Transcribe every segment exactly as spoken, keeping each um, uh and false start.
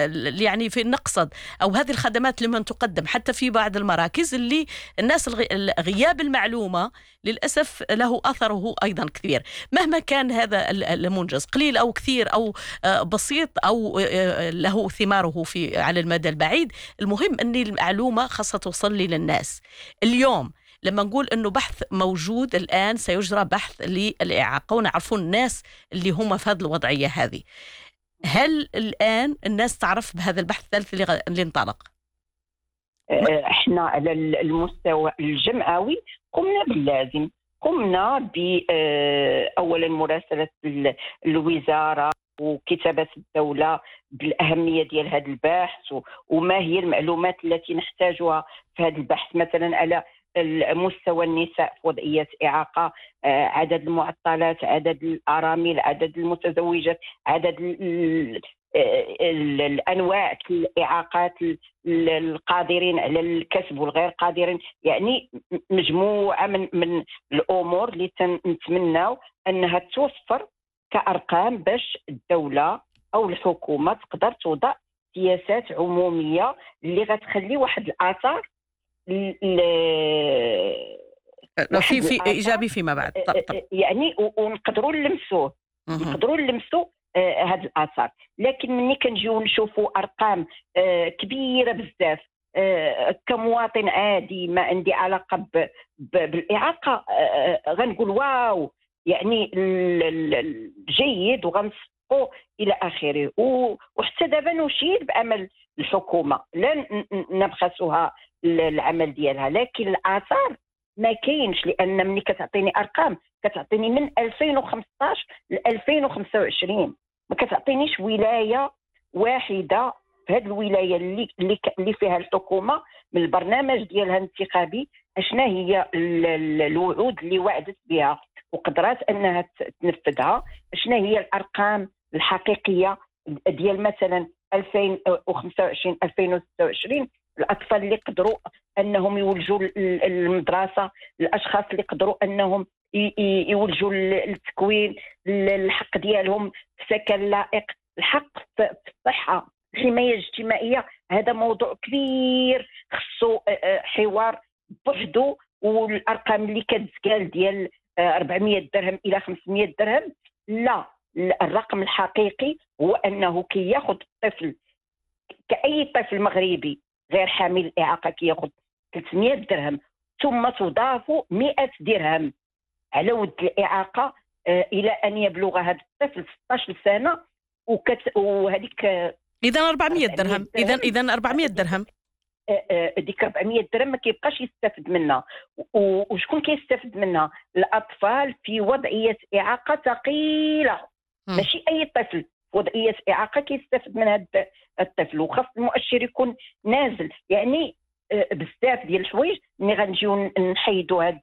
يعني في نقصد أو هذه الخدمات لمن تقدم حتى في بعض المراكز اللي الناس غياب المعلومة للأسف له أثره أيضا كثير، مهما كان هذا المنجز قليل أو كثير أو بسيط أو له ثماره في على المدى البعيد. المهم أن المعلومة خاصة توصل لي للناس. اليوم لما نقول أنه بحث موجود الآن سيجرى بحث للإعاقة ونعرفون الناس اللي هم في هذه الوضعية هذه، هل الآن الناس تعرف بهذا البحث الثالث اللي, اللي انطلق؟ احنا على المستوى الجمعوي قمنا باللازم، قمنا بأولا مراسلة الوزارة وكتابة الدولة بالأهمية ديال هذا البحث وما هي المعلومات التي نحتاجها في هذا البحث، مثلا على مستوى النساء في وضعية إعاقة، عدد المعطلات، عدد الأرامل، عدد المتزوجات، عدد الأنواع الإعاقات، القادرين على الكسب والغير قادرين، يعني مجموعة من, من الأمور اللي نتمنى أنها توفر كأرقام باش الدولة أو الحكومة تقدر توضع سياسات عمومية اللي غتخلي واحد الآثار في في إيجابي فيما بعد. طب طب. يعني ونقدروا نلمسوه نقدروا نلمسوا آه هذا الآثار. لكن مني كنجيو نشوفوا أرقام آه كبيرة بزاف آه كمواطن عادي ما عندي علاقة ب ب بالإعاقة آه غنقول واو يعني الجيد وغنسقوا إلى آخره. وحتى دابا نشيد بأمل الحكومة لا نبخسوها العمل ديالها، لكن الآثار ما كاينش، لأن ملي كتعطيني أرقام كتعطيني من ألفين وخمسطاش ل ألفين وخمسة وعشرين، ما كتعطينيش ولاية واحدة في هذه الولاية اللي اللي فيها الحكومة من البرنامج ديالها الانتخابي اشنا هي الوعود اللي وعدت بها وقدرات أنها تنفذها، اشنا هي الأرقام الحقيقية ديال مثلا ألفين وخمسة وعشرين ألفين وستة وعشرين، الأطفال اللي قدروا أنهم يولجوا المدرسة، الأشخاص اللي قدروا أنهم يولجوا التكوين، الحق ديالهم في سكن لائق، الحق في الصحة، الحماية الاجتماعية. هذا موضوع كبير خصو حوار بوحدو. والأرقام اللي كتقال ديال أربعمية درهم إلى خمسمية درهم، لا، الرقم الحقيقي هو أنه كي ياخذ الطفل كأي طفل مغربي غير حامل الإعاقة كي ياخذ ثلاثمية درهم ثم تضاف مئة درهم على ود الإعاقة آه إلى أن يبلغ هذا الطفل ستة عشر سنة وكت... وهذيك إذا أربعمية درهم إذا إذا أربعمية درهم آه آه ديك أربعمية درهم ما كيبقاش يستفد منها. وشكون كيستفد منها؟ الأطفال في وضعية إعاقة ثقيلة، ماشي أي طفل في وضعية إعاقة كيستفد من هذا الطفل. وخاص المؤشر يكون نازل، يعني بزاف ديال الحوايج ملي غنجيو نحيدوا هاد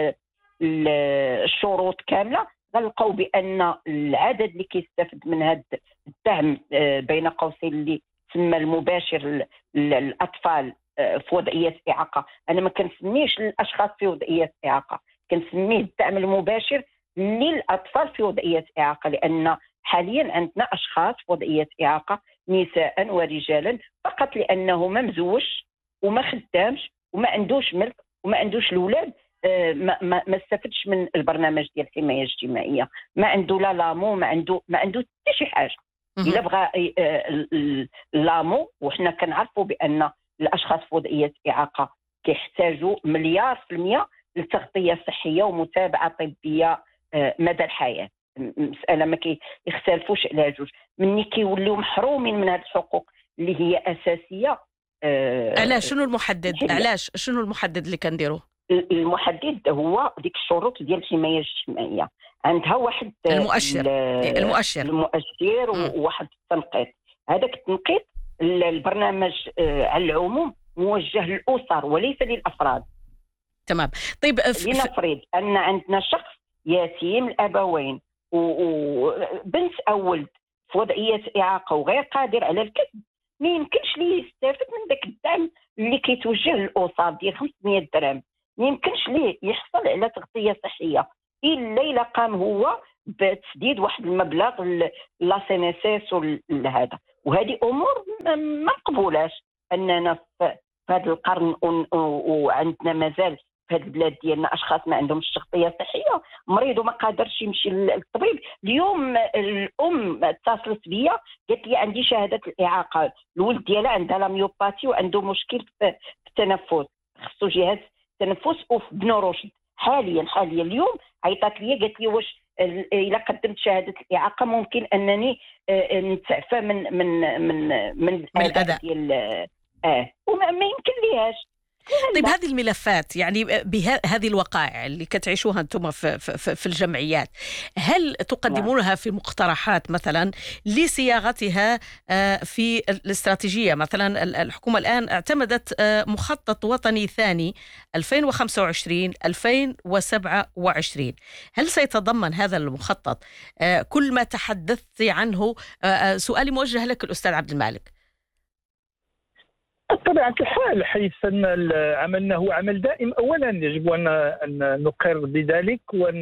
الشروط كامله غنلقاو بان العدد اللي كيستافد من هذا الدعم بين قوسين اللي تسمى المباشر للاطفال في وضعيه اعاقه، انا ما كنسميش الاشخاص في وضعيه اعاقه، كنسميه الدعم المباشر للاطفال في وضعيه اعاقه، لان حاليا عندنا اشخاص في وضعيه اعاقه نساء ورجالا فقط لانه ما مزوجش وما خدامش وما عندوش ملك وما عندوش الاولاد ما ما, ما استفدش من البرنامج ديال الحمايه الاجتماعيه، ما عنده لا لامو، ما عنده ما عنده حتى شي حاجه. الا بغى لامو، وحنا كنعرفوا بان الاشخاص في وضعيه اعاقه كيحتاجوا مليار في المية لتغطيه صحيه ومتابعه طبيه مدى الحياه. مساله ما كيختلفوش على جوج، مني كيوليو محرومين من هذه الحقوق اللي هي اساسيه. علاش؟ شنو المحدد؟ علاش شنو المحدد اللي كنديروه؟ المحدد هو ديك الشروط ديال الحمايه الاجتماعيه، عندها واحد المؤشر المؤشر المؤشر وواحد التنقيط. هذاك التنقيط البرنامج على العموم موجه للاسر وليس للافراد. تمام. طيب لنفرض ان عندنا شخص يتيم الابوين وبنت او ولد في وضعيه اعاقه وغير قادر على الكسب، ما يمكنش ليه يستافد من داك الدعم اللي كيتوجه للاسر ديال خمسمية درهم، ما يمكنش ليه يحصل على تغطيه صحيه الا الا قام هو بتسديد واحد المبلغ لا سي ان اس اس وهذا. وهذه امور ما مقبولاش اننا في هذا القرن وعندنا مازال في هذه البلاد ديالنا اشخاص ما عندهمش شخصيه صحيه، مريض وما قادرش يمشي للطبيب. اليوم الام اتصلت بيا قالت لي عندي شهاده الاعاقه، الولد ديالها عندها لاميوباتي وعنده مشكل في التنفس، خصو جهاز تنفس وفي بنو رشد. حاليا حاليا اليوم عيطت لي قالت لي واش الا قدمت شهاده الاعاقه ممكن انني نتعفى من من من من الاداء ديال اه وما ما يمكن ليهاش. طيب هذه الملفات يعني بهذه الوقائع اللي كتعيشوها انتم في, في, في الجمعيات، هل تقدمونها في مقترحات مثلا لصياغتها في الاستراتيجية؟ مثلا الحكومة الآن اعتمدت مخطط وطني ثاني ألفين وخمسة وعشرين ألفين وسبعة وعشرين، هل سيتضمن هذا المخطط كل ما تحدثت عنه؟ سؤالي موجه لك الأستاذ عبد المالك. بطبيعة الحال، حيث أن عملنا هو عمل دائم، أولا يجب أن نقر بذلك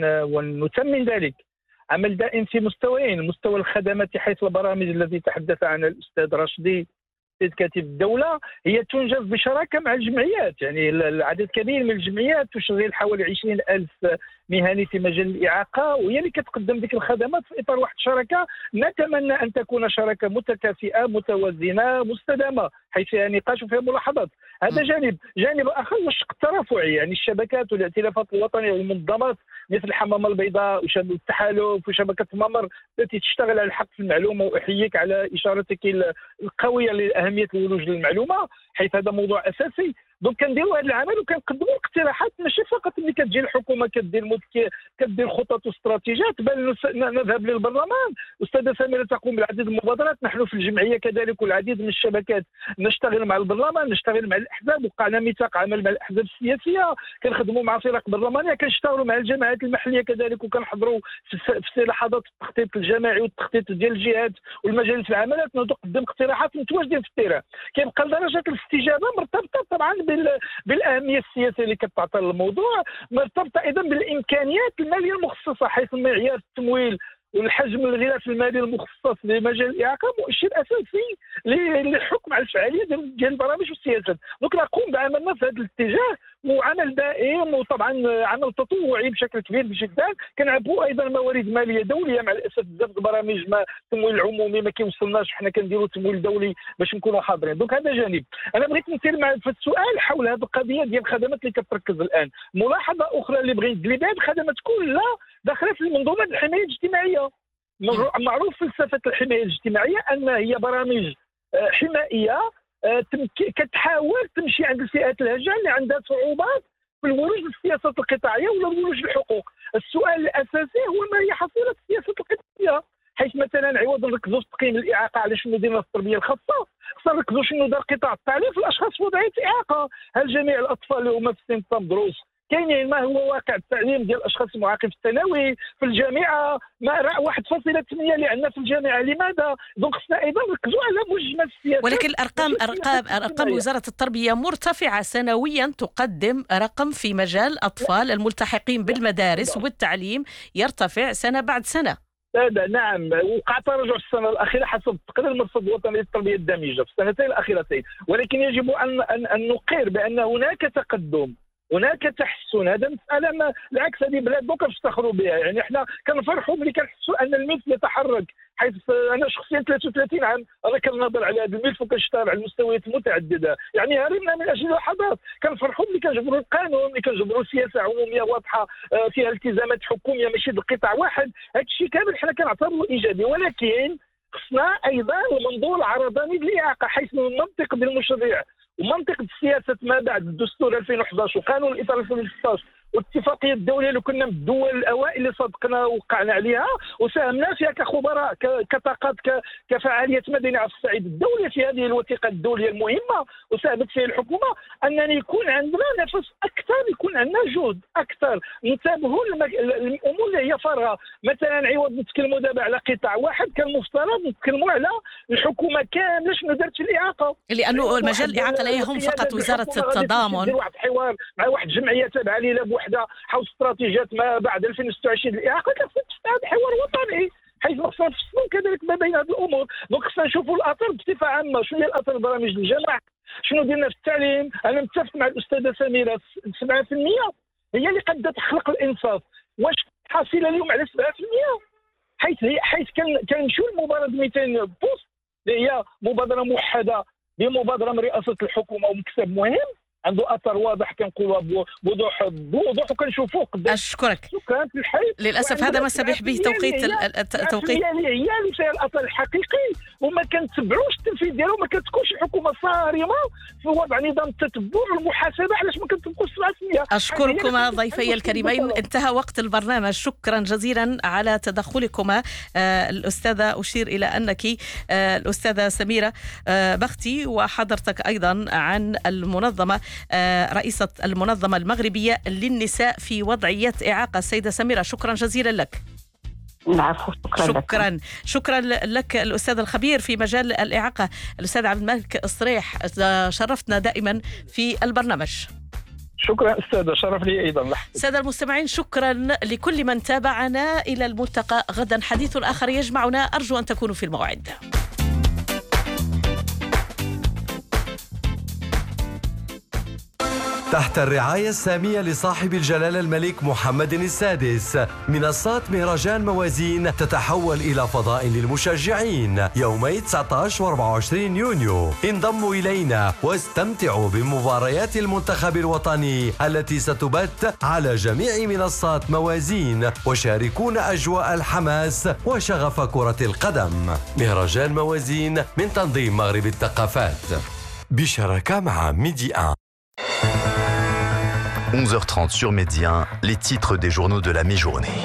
ونتمم ذلك. عمل دائم في مستويين: مستوى الخدمات حيث البرامج التي تحدث عنها الأستاذ رشدي سيد كاتب الدولة هي تنجز بشراكة مع الجمعيات، يعني العدد كبير من الجمعيات تشغل حوالي عشرين ألف مهني في مجال الإعاقة، وهي اللي كتقدم ذيك الخدمات في إطار واحد الشراكة. نتمنى أن تكون شراكة متكافئة متوازنة مستدامة، حيث فيها نقاش وفيها ملاحظات. هذا جانب. جانب آخر هو الشق الترافعي، يعني الشبكات والائتلافات الوطنية والمنظمات مثل الحمامة البيضاء وشبكة التحالف وشبكة ممر التي تشتغل على الحق في المعلومة. وأحييك على إشارتك القوية لأهمية الولوج للمعلومة، حيث هذا موضوع أساسي. دونك كنديروا هذا العمل وكنقدموا اقتراحات، ماشي فقط ملي كتجي الحكومه كدير كدير خطط واستراتيجيات، بل نذهب للبرلمان. استاذه سميره تقوم بالعديد من المبادرات، نحن في الجمعيه كذلك والعديد من الشبكات نشتغل مع البرلمان، نشتغل مع الاحزاب، وقعنا ميثاق عمل مع الاحزاب السياسيه، كنخدموا مع فرق برلمانيه، كنشتغلوا مع الجماعات المحليه كذلك، وكنحضروا في لحظات التخطيط الجماعي والتخطيط ديال الجهات والمجالس العملات نقدم اقتراحات متواجدين في التيران. كيبقى درجه الاستجابه مرتبطه طبعا بالاهميه السياسيه اللي كتعطى للموضوع، مرتبطه ايضا بالامكانيات الماليه المخصصه، حيث معيار التمويل والحجم الغلاف المالي المخصص لمجال الاعاقه مؤشر اساسي للحكم على الفعاليه ديال البرامج والسياسات. دونك نقوم بعملنا في هذا الاتجاه، وعمل دائم وطبعا عمل تطوعي بشكل كبير جدا. كنعبوا ايضا موارد ماليه دوليه، مع الاسف بزاف البرامج ما التمويل العمومي ما كيوصلناش، حنا كنديروا تمويل دولي باش نكونوا حاضرين. دونك هذا جانب. انا بغيت نسير مع في السؤال حول هذه القضيه ديال الخدمات اللي كتركز الان. ملاحظه اخرى اللي بغيت ندير بها، الخدمات كلها داخله في المنظومه الحمايه الاجتماعيه. معروف فلسفه الحمايه الاجتماعيه ان هي برامج حمائيه كتحاول تمشي عند الفئات الهجه اللي عندها صعوبات في الولوج للسياسات القطاعيه ولا الولوج للحقوق. السؤال الاساسي هو ما هي حصيله السياسات القطاعيه، حيث مثلا عوض نركزوا في تقييم الاعاقه على شنو دينا في التربيه الخاصه، خصنا نركزوا شنو دار قطاع التعليم في الاشخاص في وضعيه اعاقه. هل جميع الاطفال اللي هما في سن تام دروس كاينين؟ ما هو واقع التعليم ديال الاشخاص المعاقين في الثانوي في الجامعه؟ ما واحد فاصلة ثمانية اللي عندنا في الجامعه، لماذا؟ دونك خصنا ايضا نركزوا على مجمل السياسات. ولكن الارقام ارقام ارقام وزاره التربيه مرتفعه سنويا، تقدم رقم في مجال الاطفال الملتحقين بالمدارس والتعليم يرتفع سنه بعد سنه. هذا نعم، وقع تراجع في السنه الاخيره حسب تقرير المرصد الوطني للتربيه الدامجه في السنتين الاخيرتين، ولكن يجب ان ان, أن نقر بان هناك تقدم، هناك تحسن. هذا مساله ما العكس، هذه بلاد دوكا نفتخروا بها. يعني احنا كنفرحوا ملي كنحسوا ان الملف يتحرك، حيث انا شخصيا ثلاثة وثلاثين عام انا كنهضر على هذا الملف وكنشتغل على المستويات المتعدده، يعني هربنا من اجل لحظات. كنفرحوا ملي كنجبروا القانون، ملي كنجبروا سياسه عموميه واضحه فيها التزامات حكوميه ماشي بقطاع واحد. هذا الشيء كامل حنا كنعتبروه ايجابي، ولكن خصنا ايضا المنظور العرضاني للاعاقه، حيث المنطق بالمشرع ومنطقة السياسة ما بعد الدستور ألفين وأحد عشر وقانون الإطار ألفين وستة عشر والاتفاقية الدولية اللي كنا من الدول الأوائل اللي صدقنا ووقعنا عليها وساهمنا فيها كخبراء كطاقات كفعالية مدنية على الصعيد الدولي في هذه الوثيقة الدولية المهمة وساهمت فيها الحكومة، أنني يكون عندنا نفس أكثر، يكون عندنا جهد أكثر، ننتبهوا الأمور اللي هي فارغة. مثلا عوض نتكلموا دابا على قطاع واحد كان مفترض نتكلموا على الحكومة كاملة شنو دارت في الإعاقة، لأنه المجال الإعاقة لا يهم فقط وزارة التضامن. واحد الحوار مع واحد جمعية تابعة لينا بوحدة حول استراتيجيات ما بعد ألفين وستة وعشرين للإعاقة، كتفتح هذا حوار وطني حيث خصنا نفصلوا كذلك ما بين هذه الامور. دونك خصنا نشوفوا الاثار بصفه عامه، شنو هي الاثار برامج الجماعه، شنو درنا في التعليم. انا متفق مع الاستاذه سميره، سبعة بالمئة هي اللي قد تخلق الانصاف. واش حاصله اليوم على سبعة بالمئة؟ حيث هي حيث كان كنمشيو لمبادره مئتين بوست اللي هي مبادره موحده بمبادره من رئاسه الحكومه ومكسب مهم عنده اثر واضح كنقولوا بوضوح بوضوح وكنشوفوه قدام. اشكرك. شكرا في الحي. للاسف هذا ما سمح به توقيت التوقيت هي اللي فيها الاثر الحقيقي وما كنتبعوش التنفيذ ديالو، ما كتكونش الحكومه صارمه في وضع نظام التتبع والمحاسبه. علاش ما كنطبقوش سبعة بالمئة؟ اشكركما ضيفي الكريمين، انتهى وقت البرنامج. شكرا جزيلا على تدخلكما. آه الاستاذه اشير الى انك آه الاستاذه سميره آه بختي، وحضرتك ايضا عن المنظمه رئيسة المنظمة المغربية للنساء في وضعية إعاقة. السيدة سميرة شكرا جزيلا لك. العفو. شكرا شكرا لك. شكرا لك الأستاذ الخبير في مجال الإعاقة الأستاذ عبد الملك الصريح، شرفتنا دائما في البرنامج. شكرا أستاذة، شرف لي أيضا. سادة المستمعين شكرا لكل من تابعنا. إلى الملتقى غدا، حديث آخر يجمعنا، أرجو أن تكونوا في الموعد. تحت الرعاية السامية لصاحب الجلالة الملك محمد السادس، منصات مهرجان موازين تتحول إلى فضاء للمشجعين يومي تسعة عشر وأربعة وعشرين يونيو. انضموا إلينا واستمتعوا بمباريات المنتخب الوطني التي ستبث على جميع منصات موازين، وشاركونا أجواء الحماس وشغف كرة القدم. مهرجان موازين من تنظيم مغرب الثقافات بشراكة مع ميدي واحد. onze heures trente sur Midi un, les titres des journaux de la mi-journée.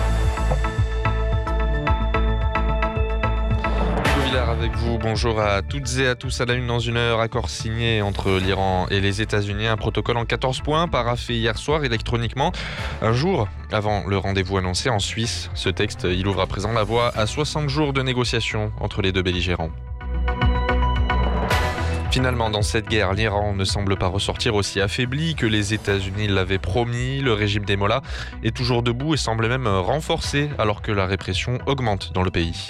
Avec vous, bonjour à toutes et à tous. À la une dans une heure, accord signé entre l'Iran et les États-Unis, un protocole en quatorze points paraphé hier soir électroniquement, un jour avant le rendez-vous annoncé en Suisse. Ce texte, il ouvre à présent la voie à soixante jours de négociations entre les deux belligérants. Finalement, dans cette guerre, l'Iran ne semble pas ressortir aussi affaibli que les États-Unis l'avaient promis. Le régime des Mollahs est toujours debout et semble même renforcé alors que la répression augmente dans le pays.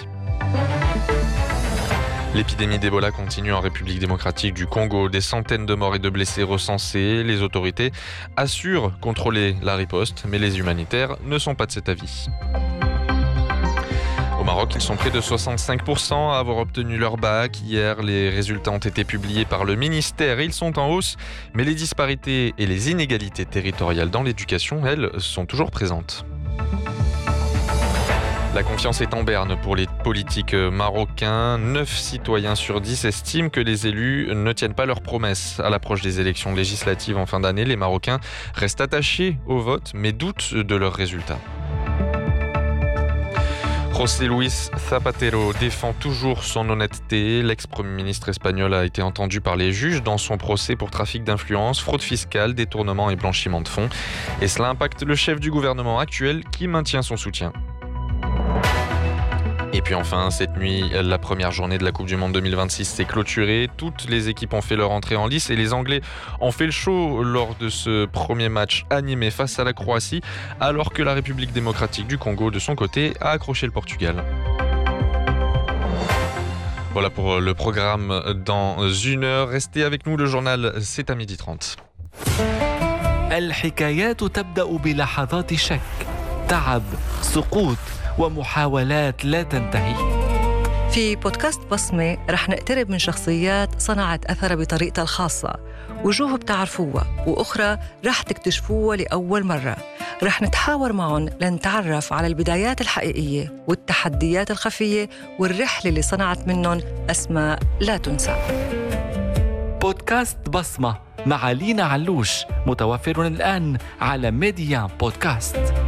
L'épidémie d'Ebola continue en République démocratique du Congo. Des centaines de morts et de blessés recensés. Les autorités assurent contrôler la riposte, mais les humanitaires ne sont pas de cet avis. Au Maroc, ils sont près de soixante-cinq pour cent à avoir obtenu leur bac. Hier, les résultats ont été publiés par le ministère. Ils sont en hausse, mais les disparités et les inégalités territoriales dans l'éducation, elles, sont toujours présentes. La confiance est en berne pour les politiques marocains. neuf citoyens sur dix estiment que les élus ne tiennent pas leurs promesses. À l'approche des élections législatives en fin d'année, les Marocains restent attachés au vote, mais doutent de leurs résultats. José Luis Zapatero défend toujours son honnêteté. L'ex-premier ministre espagnol a été entendu par les juges dans son procès pour trafic d'influence, fraude fiscale, détournement et blanchiment de fonds. Et cela impacte le chef du gouvernement actuel qui maintient son soutien. Et puis enfin, cette nuit, la première journée de la Coupe du Monde deux mille vingt-six s'est clôturée. Toutes les équipes ont fait leur entrée en lice et les Anglais ont fait le show lors de ce premier match animé face à la Croatie, alors que la République démocratique du Congo, de son côté, a accroché le Portugal. Voilà pour le programme dans une heure. Restez avec nous, le journal, c'est à midi trente. الحكايات تبدأ بلحظات شك، تعب، سقوط ومحاولات لا تنتهي. في بودكاست بصمة رح نقترب من شخصيات صنعت أثر بطريقتها الخاصة، وجوه بتعرفوها وأخرى رح تكتشفوها لأول مرة. رح نتحاور معهم لنتعرف على البدايات الحقيقية والتحديات الخفية والرحلة اللي صنعت منهم أسماء لا تنسى. بودكاست بصمة مع لينا علوش متوفر الآن على ميديا بودكاست.